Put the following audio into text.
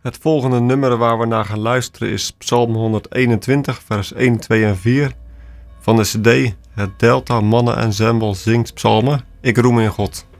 Het volgende nummer waar we naar gaan luisteren is Psalm 121, vers 1, 2 en 4 van de cd Het Delta Mannen Ensemble zingt psalmen. Ik roem in God.